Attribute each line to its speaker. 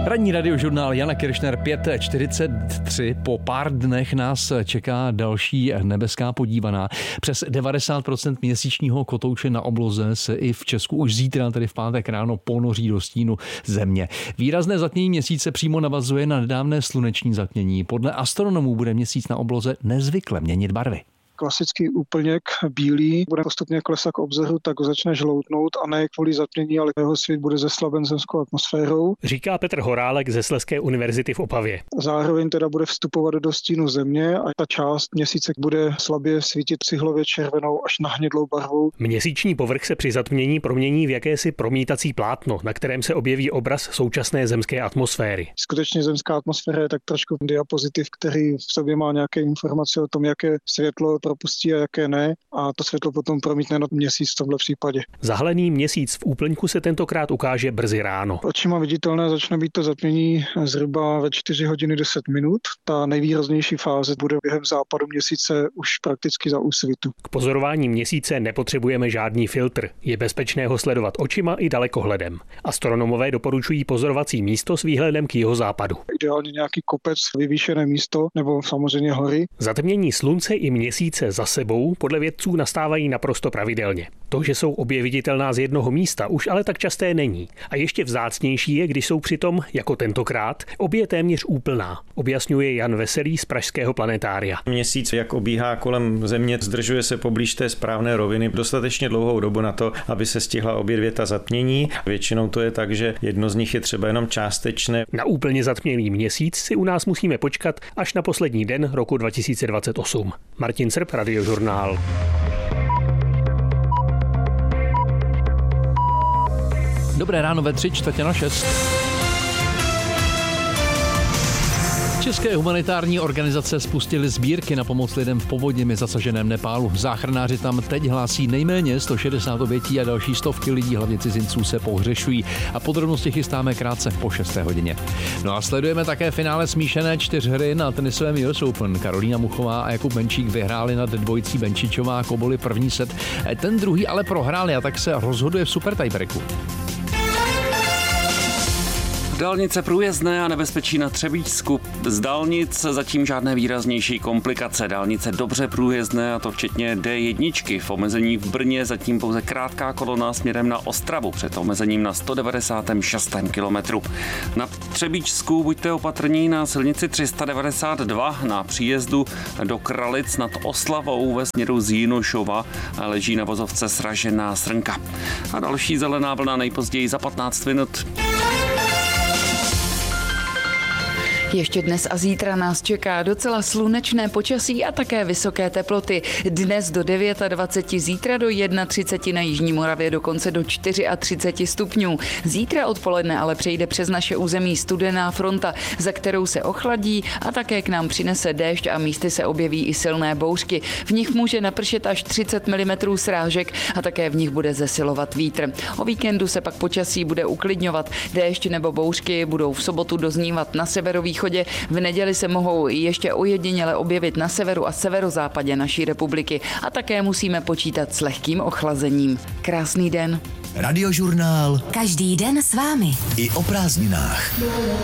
Speaker 1: Ranní radiožurnál Jana Kiršner 5:43. Po pár dnech nás čeká další nebeská podívaná. Přes 90% měsíčního kotouče na obloze se i v Česku už zítra, tedy v pátek ráno, ponoří do stínu země. Výrazné zatmění měsíce přímo navazuje na nedávné sluneční zatmění. Podle astronomů bude měsíc na obloze nezvykle měnit barvy.
Speaker 2: Klasický úplněk bílý bude postupně klesat k obzoru, tak ho začne žloutnout a ne kvůli zatmění, ale jeho svět bude zeslaben zemskou atmosférou.
Speaker 3: Říká Petr Horálek ze Slezské univerzity v Opavě.
Speaker 2: Zároveň teda bude vstupovat do stínu země a ta část měsíce bude slabě svítit cihlově červenou až na hnědlou barvou.
Speaker 3: Měsíční povrch se při zatmění promění v jakési promítací plátno, na kterém se objeví obraz současné zemské atmosféry.
Speaker 2: Skutečně zemská atmosféra je tak trošku diapozitiv, který v sobě má nějaké informace o tom, jaké světlo propustí a jaké ne, a to světlo potom promítne na měsíc v tomhle případě.
Speaker 3: Zahalený měsíc v úplňku se tentokrát ukáže brzy ráno.
Speaker 2: Očima viditelné začne být to zatmění zhruba ve 4 hodiny 10 minut. Ta nejvýraznější fáze bude během západu měsíce už prakticky za úsvitu.
Speaker 3: K pozorování měsíce nepotřebujeme žádný filtr. Je bezpečné ho sledovat očima i dalekohledem. Astronomové doporučují pozorovací místo s výhledem k jihozápadu.
Speaker 2: Ideálně nějaký kopec, vyvýšené místo nebo samozřejmě hory.
Speaker 3: Zatmění slunce i měsíce za sebou podle vědců nastávají naprosto pravidelně. To, že jsou obě viditelná z jednoho místa, už ale tak časté není. A ještě vzácnější je, když jsou přitom, jako tentokrát, obě téměř úplná, objasňuje Jan Veselý z pražského planetária.
Speaker 4: Měsíc, jak obíhá kolem Země, zdržuje se poblíž té správné roviny dostatečně dlouhou dobu na to, aby se stihla obě dvě ta zatmění. Většinou to je tak, že jedno z nich je třeba jenom částečné.
Speaker 3: Na úplně zatmělý měsíc si u nás musíme počkat až na poslední den roku 2028. Martin Srb, Radiožurnál.
Speaker 1: Dobré ráno ve 5:45. České humanitární organizace spustily sbírky na pomoc lidem v povodněmi zasaženém Nepálu. Záchranáři tam teď hlásí nejméně 160 obětí a další stovky lidí, hlavně cizinců, se pohřešují. A podrobnosti chystáme krátce po 6. hodině. No a sledujeme také finále smíšené čtyřhry na tenisovém US Open. Karolína Muchová a Jakub Benčík vyhráli nad dvojicí Benčičová Koboli první set. Ten druhý ale prohráli a tak se rozhoduje v super tiebreaku.
Speaker 5: Dálnice průjezdné a nebezpečí na Třebíčsku. Z dálnic zatím žádné výraznější komplikace. Dálnice dobře průjezdné, a to včetně D1. V omezení v Brně zatím pouze krátká kolona směrem na Ostravu před omezením na 196. kilometru. Na Třebíčsku buďte opatrní na silnici 392 na příjezdu do Kralic nad Oslavou ve směru z Jinošova leží na vozovce sražená srnka. A další zelená vlna nejpozději za 15 minut.
Speaker 6: Ještě dnes a zítra nás čeká docela slunečné počasí a také vysoké teploty. Dnes do 29, zítra do 31 na jižní Moravě, dokonce do 34 stupňů. Zítra odpoledne ale přejde přes naše území studená fronta, za kterou se ochladí a také k nám přinese déšť a místy se objeví i silné bouřky. V nich může napršet až 30 mm srážek a také v nich bude zesilovat vítr. O víkendu se pak počasí bude uklidňovat. Déšť nebo bouřky budou v sobotu doznívat na severovýchodě. V neděli se mohou ještě ojediněle objevit na severu a severozápadě naší republiky a také musíme počítat s lehkým ochlazením. Krásný den.
Speaker 7: Radiožurnál.
Speaker 8: Každý den s vámi.
Speaker 7: I o prázdninách.